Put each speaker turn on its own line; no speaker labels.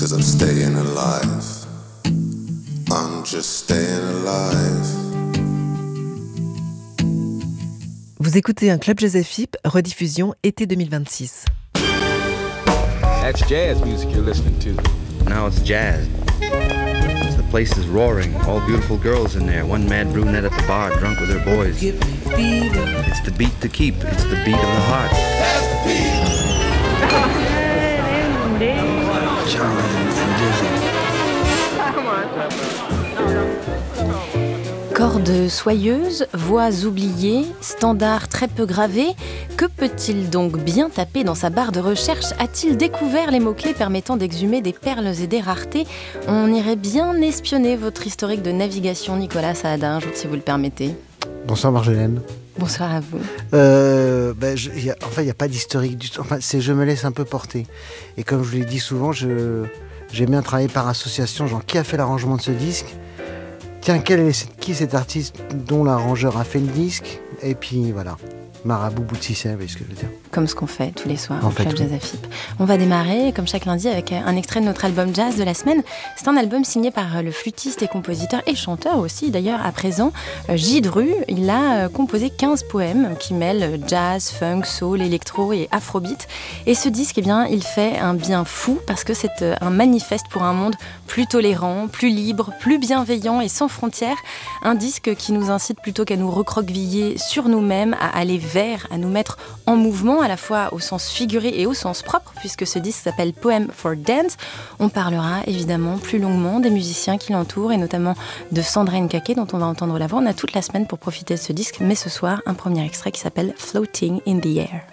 'cause I'm staying alive. I'm just staying alive.
Vous écoutez un Club Jazz FIP, rediffusion été 2026.
That's jazz music you're listening to.
Now it's jazz. The place is roaring, all beautiful girls in there, one mad brunette at the bar, drunk with her boys. It's the beat to keep, it's the beat of the heart.
Cordes soyeuses, voix oubliées, standards très peu gravés, que peut-il donc bien taper dans sa barre de recherche ? A-t-il découvert les mots-clés permettant d'exhumer des perles et des raretés ? On irait bien espionner votre historique de navigation, Nicolas Saadin, si vous le permettez.
Bonsoir Marjolaine.
Bonsoir à vous.
Il n'y a pas d'historique du tout. Enfin, je me laisse un peu porter. Et comme je vous l'ai dit souvent, j'aime bien travailler par association. Genre, qui a fait l'arrangement de ce disque ? Tiens, qui est cet artiste dont l'arrangeur a fait le disque ? Et puis voilà, marabout bout de Cissé, vous voyez ce que je veux dire ?
Comme ce qu'on fait tous les soirs au Club Jazz FIP. On va démarrer, comme chaque lundi, avec un extrait de notre album Jazz de la semaine. C'est un album signé par le flûtiste et compositeur et chanteur aussi, d'ailleurs, à présent, J. Dru. Il a composé 15 poèmes qui mêlent jazz, funk, soul, électro et afrobeat. Et ce disque, eh bien, il fait un bien fou parce que c'est un manifeste pour un monde plus tolérant, plus libre, plus bienveillant et sans frontières. Un disque qui nous incite plutôt qu'à nous recroqueviller sur nous-mêmes, à aller vers, à nous mettre en mouvement, à la fois au sens figuré et au sens propre, puisque ce disque s'appelle Poem for Dance. On parlera évidemment plus longuement des musiciens qui l'entourent, et notamment de Sandra Nkake, dont on va entendre la voix. On a toute la semaine pour profiter de ce disque, mais ce soir, un premier extrait qui s'appelle Floating in the Air.